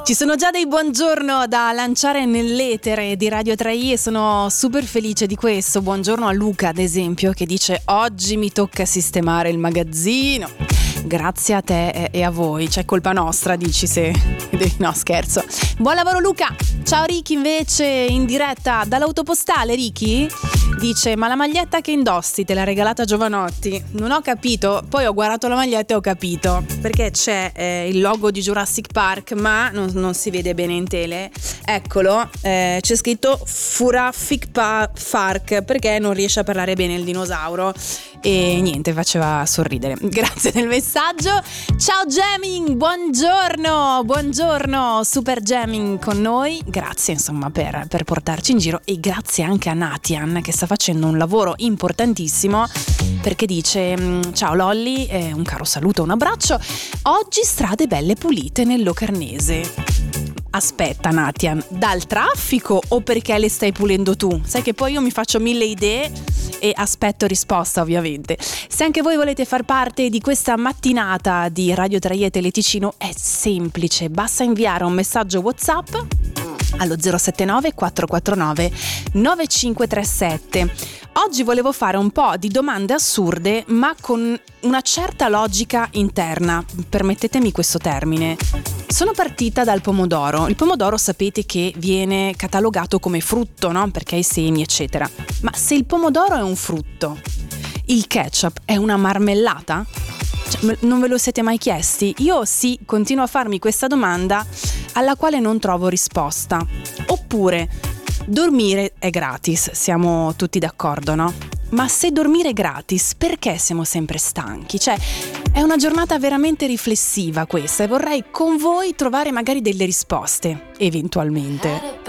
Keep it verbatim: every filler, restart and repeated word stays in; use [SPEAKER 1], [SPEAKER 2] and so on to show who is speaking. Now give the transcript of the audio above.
[SPEAKER 1] Ci sono già dei buongiorno da lanciare nell'etere di Radio tre i e sono super felice di questo. Buongiorno a Luca, ad esempio, che dice: oggi mi tocca sistemare il magazzino. Grazie a te e a voi, c'è colpa nostra, dici se... No, scherzo. Buon lavoro Luca! Ciao Ricky, invece in diretta dall'autopostale. Ricky dice: ma la maglietta che indossi te l'ha regalata Giovanotti? Non ho capito, poi ho guardato la maglietta e ho capito, perché c'è eh, il logo di Jurassic Park, ma non, non si vede bene in tele. Eccolo, eh, c'è scritto Jurassic Park, perché non riesce a parlare bene il dinosauro. E niente, faceva sorridere. Grazie del messaggio. Ciao Jamming, buongiorno, buongiorno, super Jamming con noi. Grazie insomma per, per portarci in giro, e grazie anche a Natian che sta facendo un lavoro importantissimo, perché dice: ciao Lolli, eh, un caro saluto, un abbraccio. Oggi strade belle pulite nel Locarnese. Aspetta Natian, dal traffico o perché le stai pulendo tu? Sai che poi io mi faccio mille idee e aspetto risposta, ovviamente. Se anche voi volete far parte di questa mattinata di Radio tre i e Teleticino, è semplice, basta inviare un messaggio WhatsApp allo zero sette nove quattro quattro nove nove cinque tre sette. Oggi volevo fare un po' di domande assurde, ma con una certa logica interna, permettetemi questo termine. Sono partita dal pomodoro. Il pomodoro sapete che viene catalogato come frutto, no? Perché ha i semi, eccetera. Ma se il pomodoro è un frutto, il ketchup è una marmellata? Cioè, non ve lo siete mai chiesti? Io sì, continuo a farmi questa domanda alla quale non trovo risposta. Oppure, dormire è gratis, siamo tutti d'accordo, no? Ma se dormire è gratis, perché siamo sempre stanchi? Cioè, è una giornata veramente riflessiva questa, e vorrei con voi trovare magari delle risposte, eventualmente.